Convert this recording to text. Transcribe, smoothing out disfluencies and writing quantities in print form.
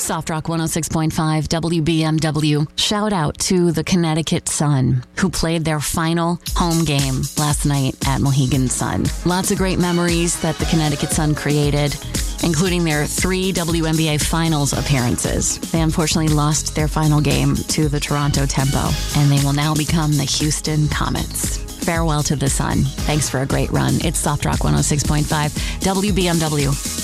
Soft Rock 106.5 WBMW. Shout out to the Connecticut Sun, who played their final home game last night at Mohegan Sun. Lots of great memories that the Connecticut Sun created, including their 3 WNBA Finals appearances. They unfortunately lost their final game to the Toronto Tempo, and they will now become the Houston Comets. Farewell to the Sun. Thanks for a great run. It's Soft Rock 106.5 WBMW.